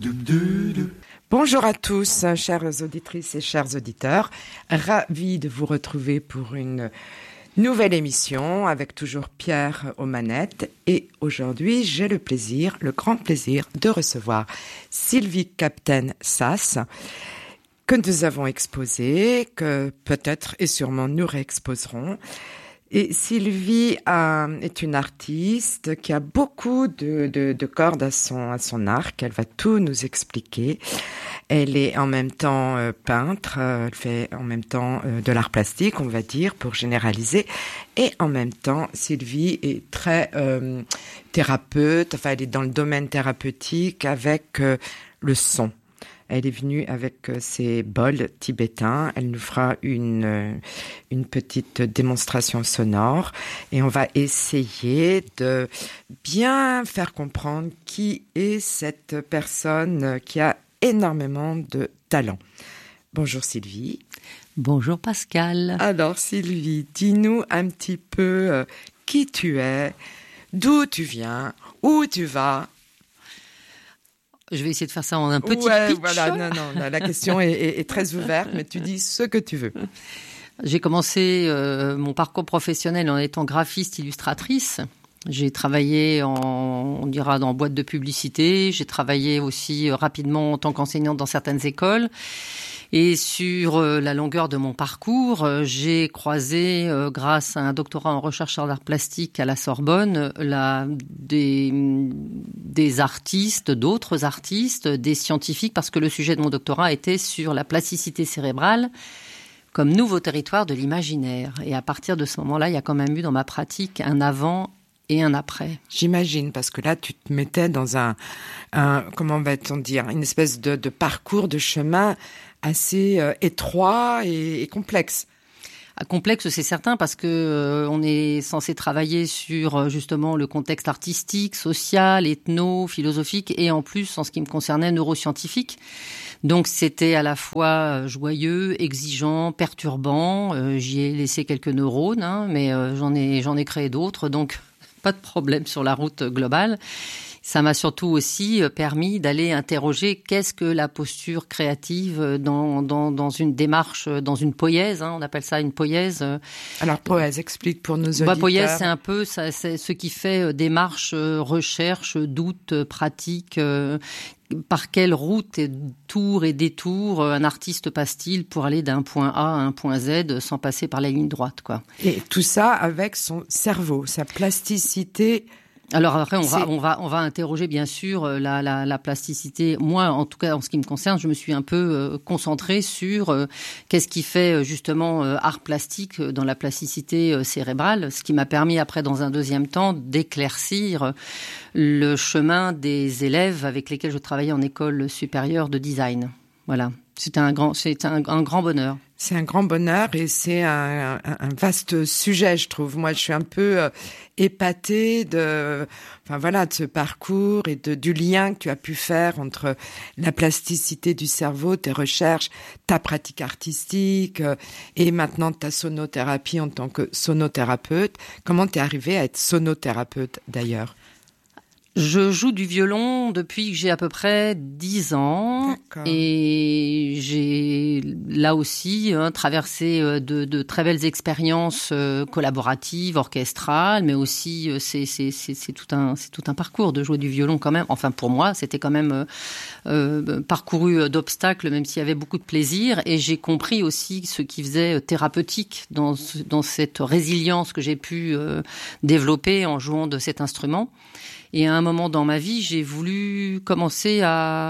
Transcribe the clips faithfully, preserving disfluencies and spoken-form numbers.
Bonjour à tous, chères auditrices et chers auditeurs. Ravi de vous retrouver pour une nouvelle émission avec toujours Pierre aux manettes. Et aujourd'hui, j'ai le plaisir, le grand plaisir de recevoir Sylvie Captain-Sasse, que nous avons exposée, que peut-être et sûrement nous réexposerons. Et Sylvie euh, est une artiste qui a beaucoup de, de, de cordes à son, à son arc. Elle va tout nous expliquer. Elle est en même temps euh, peintre, euh, elle fait en même temps euh, de l'art plastique, on va dire, pour généraliser. Et en même temps, Sylvie est très euh, thérapeute, enfin elle est dans le domaine thérapeutique avec euh, le son. Elle est venue avec ses bols tibétains. Elle nous fera une, une petite démonstration sonore et on va essayer de bien faire comprendre qui est cette personne qui a énormément de talent. Bonjour Sylvie. Bonjour Pascal. Alors Sylvie, dis-nous un petit peu euh, qui tu es, d'où tu viens, où tu vas. Je vais essayer de faire ça en un petit ouais, pitch. Voilà, non, non, la question est, est, est très ouverte, mais tu dis ce que tu veux. J'ai commencé euh, mon parcours professionnel en étant graphiste illustratrice. J'ai travaillé en, on dira, dans boîte de publicité. J'ai travaillé aussi euh, rapidement en tant qu'enseignante dans certaines écoles. Et sur euh, la longueur de mon parcours, euh, j'ai croisé, euh, grâce à un doctorat en recherche en art plastique à la Sorbonne, la, des, des artistes, d'autres artistes, des scientifiques, parce que le sujet de mon doctorat était sur la plasticité cérébrale comme nouveau territoire de l'imaginaire. Et à partir de ce moment-là, il y a quand même eu dans ma pratique un avant et un après. J'imagine, parce que là, tu te mettais dans un, un comment va-t-on dire, une espèce de, de parcours, de chemin assez euh, étroit et, et complexe. Complexe, c'est certain, parce que euh, on est censé travailler sur justement le contexte artistique, social, ethno, philosophique et en plus, en ce qui me concernait, neuroscientifique. Donc c'était à la fois joyeux, exigeant, perturbant. Euh, j'y ai laissé quelques neurones, hein, mais euh, j'en ai j'en ai créé d'autres, donc pas de problème sur la route globale. Ça m'a surtout aussi permis d'aller interroger qu'est-ce que la posture créative dans, dans, dans une démarche, dans une poïèse, hein, on appelle ça une poïèse. Alors poïèse, explique pour nos auditeurs. Bah, poïèse, c'est un peu ça, c'est ce qui fait démarche, recherche, doute, pratique. Euh, par quelle route, et tour et détour un artiste passe-t-il pour aller d'un point A à un point Z sans passer par la ligne droite, quoi. Et tout ça avec son cerveau, sa plasticité. Alors après, on va, on va, on va interroger bien sûr la, la, la plasticité. Moi, en tout cas, en ce qui me concerne, je me suis un peu euh, concentrée sur euh, qu'est-ce qui fait justement euh, art plastique dans la plasticité euh, cérébrale, ce qui m'a permis après, dans un deuxième temps, d'éclaircir le chemin des élèves avec lesquels je travaillais en école supérieure de design. Voilà. C'était un grand, c'est un, un grand bonheur. C'est un grand bonheur et c'est un, un, un vaste sujet, je trouve. Moi, je suis un peu euh, épatée de, enfin voilà, de ce parcours et de, du lien que tu as pu faire entre la plasticité du cerveau, tes recherches, ta pratique artistique euh, et maintenant ta sonothérapie en tant que sonothérapeute. Comment t'es arrivée à être sonothérapeute d'ailleurs ? Je joue du violon depuis que j'ai à peu près dix ans. D'accord. Et j'ai là aussi hein, traversé de, de très belles expériences euh, collaboratives, orchestrales, mais aussi euh, c'est, c'est, c'est, c'est, tout un, c'est tout un parcours de jouer du violon quand même. Enfin pour moi, c'était quand même euh, euh, parcouru d'obstacles, même s'il y avait beaucoup de plaisir. Et j'ai compris aussi ce qui faisait thérapeutique dans, dans cette résilience que j'ai pu euh, développer en jouant de cet instrument. Et à un moment dans ma vie, j'ai voulu commencer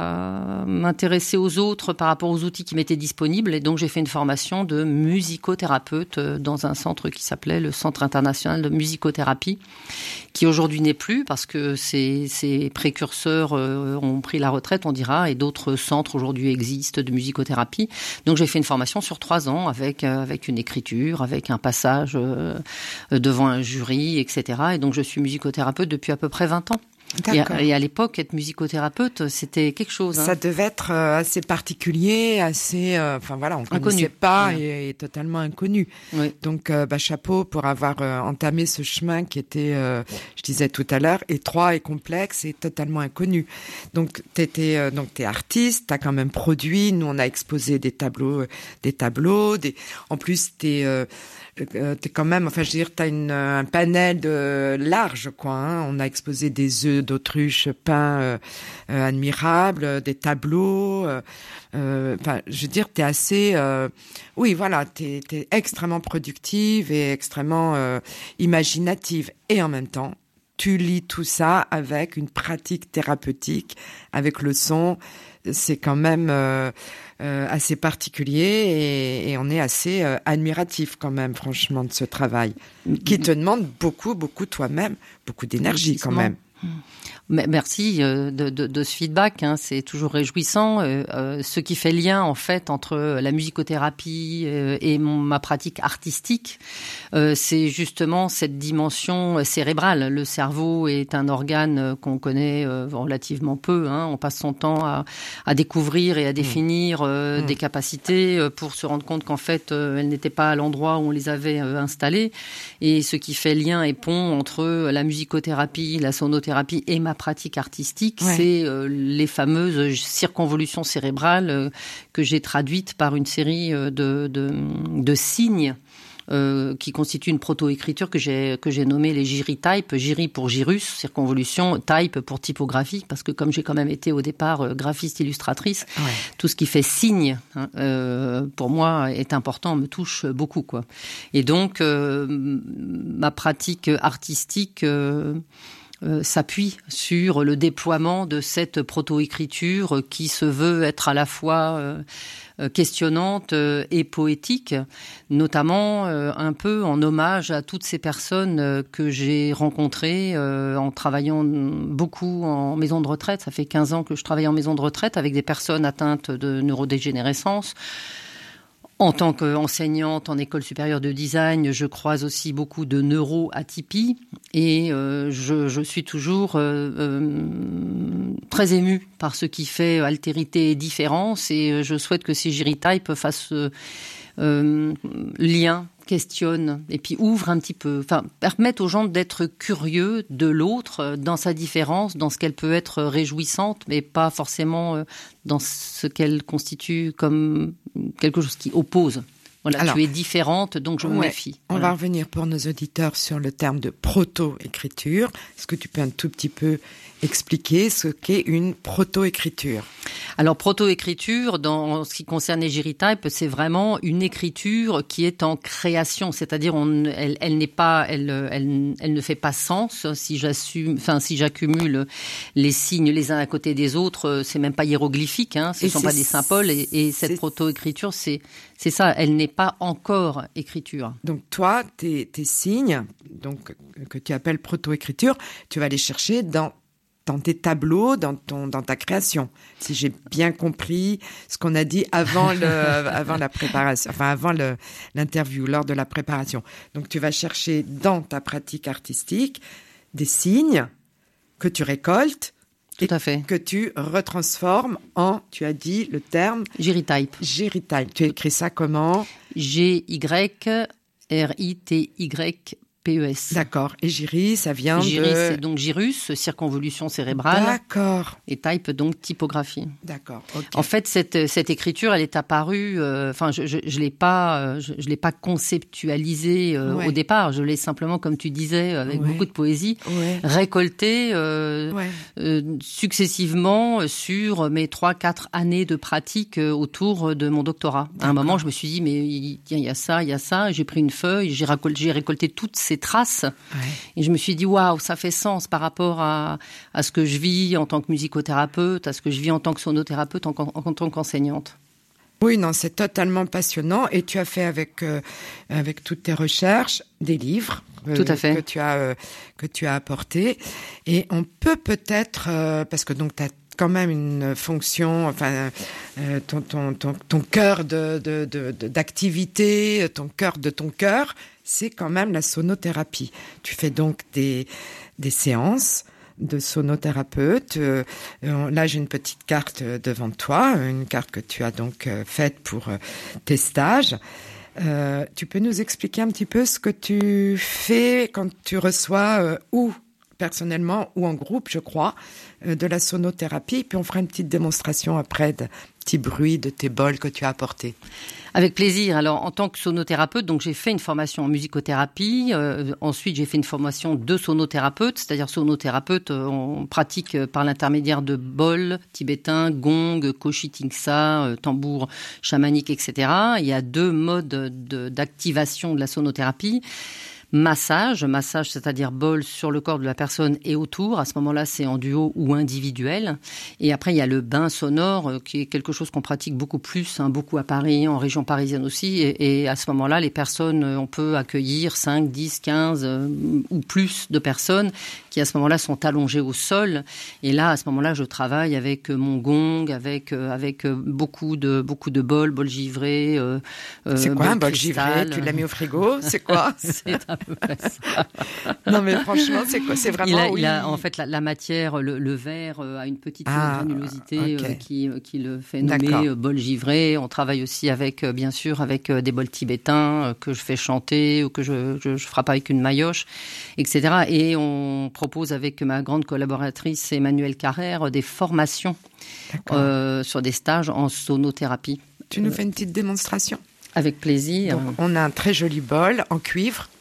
à m'intéresser aux autres par rapport aux outils qui m'étaient disponibles. Et donc, j'ai fait une formation de musicothérapeute dans un centre qui s'appelait le Centre international de musicothérapie, qui aujourd'hui n'est plus parce que ses, ses précurseurs ont pris la retraite, on dira, et d'autres centres aujourd'hui existent de musicothérapie. Donc, j'ai fait une formation sur trois ans avec, avec une écriture, avec un passage devant un jury, et cetera. Et donc, je suis musicothérapeute depuis à peu près vingt ans. Et à, et à l'époque, être musicothérapeute, c'était quelque chose. Hein. Ça devait être assez particulier, assez, euh, enfin voilà, on ne connaissait pas ouais. et, et totalement inconnu. Oui. Donc, euh, bah, chapeau pour avoir euh, entamé ce chemin qui était, euh, je disais tout à l'heure, étroit et complexe et totalement inconnu. Donc, t'étais, euh, donc t'es artiste, t'as quand même produit. Nous, on a exposé des tableaux, des tableaux. Des... En plus, t'es euh, Euh, t'es quand même, enfin, je veux dire, t'as une, un panel de large, quoi. Hein. On a exposé des œufs d'autruche peints euh, euh, admirables, des tableaux. Euh, euh, enfin, je veux dire, t'es assez, euh, oui, voilà, t'es, t'es extrêmement productive et extrêmement euh, imaginative, et en même temps, tu lis tout ça avec une pratique thérapeutique, avec le son. C'est quand même euh, euh, assez particulier et, et on est assez euh, admiratif quand même, franchement, de ce travail qui te demande beaucoup, beaucoup toi-même, beaucoup d'énergie quand même. Merci de, de, de ce feedback, hein, c'est toujours réjouissant. Euh, euh, ce qui fait lien en fait entre la musicothérapie euh, et mon, ma pratique artistique, euh, c'est justement cette dimension cérébrale. Le cerveau est un organe qu'on connaît euh, relativement peu. Hein. On passe son temps à, à découvrir et à définir euh, mmh. des capacités pour se rendre compte qu'en fait euh, elles n'étaient pas à l'endroit où on les avait euh, installées. Et ce qui fait lien et pont entre la musicothérapie, la sonothérapie et ma pratique artistique, ouais. c'est euh, les fameuses circonvolutions cérébrales euh, que j'ai traduites par une série euh, de, de, de signes euh, qui constituent une proto-écriture que j'ai, que j'ai nommée les gyri-types. Gyri pour gyrus, circonvolution, type pour typographie, parce que comme j'ai quand même été au départ euh, graphiste illustratrice, ouais. tout ce qui fait signe, hein, euh, pour moi, est important, me touche beaucoup, quoi. Et donc, euh, ma pratique artistique... Euh, Euh, s'appuie sur le déploiement de cette proto-écriture qui se veut être à la fois euh, questionnante euh, et poétique, notamment euh, un peu en hommage à toutes ces personnes euh, que j'ai rencontrées euh, en travaillant beaucoup en maison de retraite. Ça fait quinze ans que je travaille en maison de retraite avec des personnes atteintes de neurodégénérescence. En tant qu'enseignante en école supérieure de design, je croise aussi beaucoup de neuroatypies et euh, je, je suis toujours euh, euh, très émue par ce qui fait altérité et différence et je souhaite que ces gyri-types fassent euh, lien, questionnent et puis ouvrent un petit peu, enfin permettent aux gens d'être curieux de l'autre dans sa différence, dans ce qu'elle peut être réjouissante, mais pas forcément dans ce qu'elle constitue comme quelque chose qui oppose. Voilà, alors, tu es différente, donc je me ouais, méfie. On voilà. va revenir pour nos auditeurs sur le terme de proto-écriture. Est-ce que tu peux un tout petit peu expliquer ce qu'est une proto-écriture ? Alors, proto-écriture, dans ce qui concerne les gyri-types, c'est vraiment une écriture qui est en création, c'est-à-dire on, elle, elle n'est pas, elle, elle, elle ne fait pas sens. Si j'assume, enfin, si j'accumule les signes les uns à côté des autres, c'est même pas hiéroglyphique, hein, ce ne sont pas des symboles. Et, et cette proto-écriture, c'est, c'est ça, elle n'est pas encore écriture. Donc toi, tes, tes signes, donc que tu appelles proto-écriture, tu vas les chercher dans dans tes tableaux, dans ton, dans ta création. Si j'ai bien compris ce qu'on a dit avant le, avant la préparation, enfin avant le, l'interview, lors de la préparation. Donc tu vas chercher dans ta pratique artistique des signes que tu récoltes. Tout à fait. Que tu retransformes en, tu as dit le terme... Gyri-type. Gyri-type. Tu écris ça comment ? G Y R I T Y P E S. D'accord. Et gyri, ça vient gyri, de... c'est donc gyrus, circonvolution cérébrale. D'accord. Et type, donc typographie. D'accord. Okay. En fait, cette, cette écriture, elle est apparue... Enfin, euh, je je, je l'ai pas, je, je l'ai pas conceptualisée euh, ouais. au départ. Je l'ai simplement, comme tu disais, avec ouais. beaucoup de poésie, ouais. récoltée euh, ouais. euh, successivement sur mes trois, quatre années de pratique autour de mon doctorat. D'accord. À un moment, je me suis dit, mais tiens, il y a ça, il y a ça. J'ai pris une feuille, j'ai récolté, j'ai récolté toutes ces traces. Ouais. Et je me suis dit, waouh, ça fait sens par rapport à, à ce que je vis en tant que musicothérapeute, à ce que je vis en tant que sonothérapeute, en, en, en tant qu'enseignante. Oui, non, c'est totalement passionnant. Et tu as fait avec, euh, avec toutes tes recherches des livres. Euh, Tout à fait. Que tu as, euh, que tu as apportés. Et on peut peut-être, euh, parce que donc tu as quand même une fonction, enfin, euh, ton, ton, ton, ton cœur de, de, de, de, d'activité, ton cœur de ton cœur, c'est quand même la sonothérapie. Tu fais donc des, des séances de sonothérapeute. Euh, là, j'ai une petite carte devant toi, une carte que tu as donc euh, faite pour euh, tes stages. Euh, tu peux nous expliquer un petit peu ce que tu fais quand tu reçois euh, ou personnellement ou en groupe, je crois, euh, de la sonothérapie. Puis on fera une petite démonstration après de petits bruits de tes bols que tu as apportés. Avec plaisir. Alors, en tant que sonothérapeute, donc j'ai fait une formation en musicothérapie. Euh, ensuite, j'ai fait une formation de sonothérapeute, c'est-à-dire sonothérapeute, euh, on pratique euh, par l'intermédiaire de bols tibétains, gong, koshi tingsa, euh, tambour chamanique, et cetera. Il y a deux modes de, d'activation de la sonothérapie. Massage, massage, c'est-à-dire bol sur le corps de la personne et autour. À ce moment-là, c'est en duo ou individuel. Et après, il y a le bain sonore, euh, qui est quelque chose qu'on pratique beaucoup plus, hein, beaucoup à Paris, en région parisienne aussi. Et, et à ce moment-là, les personnes, on peut accueillir cinq, dix, quinze euh, ou plus de personnes qui, à ce moment-là, sont allongées au sol. Et là, à ce moment-là, je travaille avec mon gong, avec euh, avec beaucoup de beaucoup de bols, bols givrés. Euh, c'est quoi un bol givré? Tu l'as mis au frigo? C'est quoi? C'est un peu ça. Non, mais franchement, c'est quoi? C'est vraiment. Il a, oui. il a en fait la, la matière, le, le verre a une petite ah, granulosité okay. euh, qui qui le fait nommer euh, bol givré. On travaille aussi avec, euh, bien sûr, avec euh, des bols tibétains euh, que je fais chanter ou que je, je je frappe avec une maillotche, et cetera. Et on propose avec ma grande collaboratrice Emmanuelle Carrère des formations euh, sur des stages en sonothérapie. Tu nous fais une petite démonstration? Avec plaisir. Donc, on a un très joli bol en cuivre.